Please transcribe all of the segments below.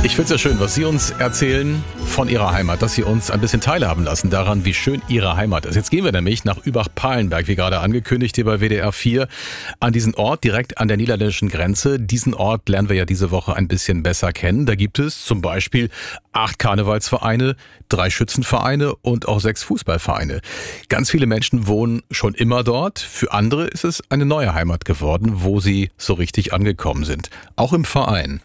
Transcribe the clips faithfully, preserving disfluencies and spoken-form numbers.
Ich finde es ja schön, was Sie uns erzählen von Ihrer Heimat, dass Sie uns ein bisschen teilhaben lassen daran, wie schön Ihre Heimat ist. Jetzt gehen wir nämlich nach Übach-Palenberg, wie gerade angekündigt, hier bei W D R vier, an diesen Ort direkt an der niederländischen Grenze. Diesen Ort lernen wir ja diese Woche ein bisschen besser kennen. Da gibt es zum Beispiel acht Karnevalsvereine, drei Schützenvereine und auch sechs Fußballvereine. Ganz viele Menschen wohnen schon immer dort. Für andere ist es eine neue Heimat geworden, wo sie so richtig angekommen sind. Auch im Verein.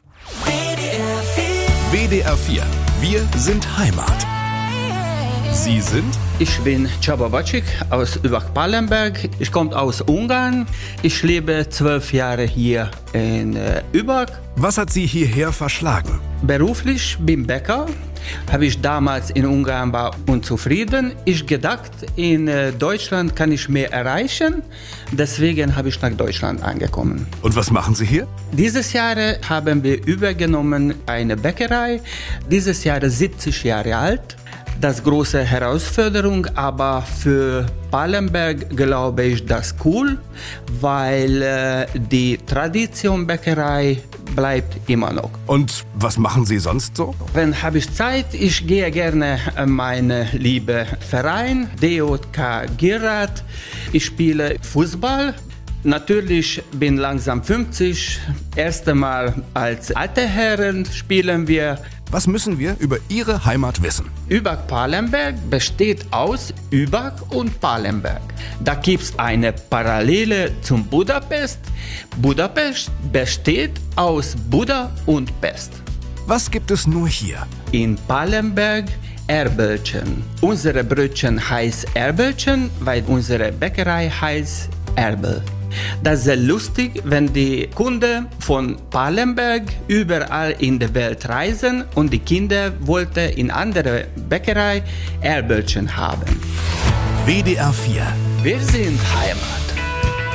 W D R vier. Wir sind Heimat. Sie sind? Ich bin Csaba Bacik aus Übach-Palenberg. Ich komme aus Ungarn. Ich lebe zwölf Jahre hier in äh, Übach. Was hat Sie hierher verschlagen? Beruflich bin Bäcker. Habe ich damals in Ungarn war unzufrieden. Ich gedacht, in äh, Deutschland kann ich mehr erreichen. Deswegen habe ich nach Deutschland angekommen. Und was machen Sie hier? Dieses Jahr haben wir übergenommen eine Bäckerei. Dieses Jahr siebzig Jahre alt. Das große Herausforderung, aber für Palenberg glaube ich das cool, weil äh, die Tradition Bäckerei bleibt immer noch. Und was machen Sie sonst so? Wenn habe ich Zeit, ich gehe gerne in meinen lieben Verein, D J K Girard. Ich spiele Fußball. Natürlich bin langsam fünfzig. Erste Mal als alte Herren spielen wir. Was müssen wir über Ihre Heimat wissen? Übach-Palenberg besteht aus Übach und Palenberg. Da gibt es eine Parallele zum Budapest. Budapest besteht aus Buda und Pest. Was gibt es nur hier? In Palenberg Erbelchen. Unsere Brötchen heißt Erbelchen, weil unsere Bäckerei heißt Erbel. Das ist sehr lustig, wenn die Kunden von Palenberg überall in der Welt reisen und die Kinder wollten in andere Bäckerei Erbelchen haben. W D R vier. Wir sind Heimat.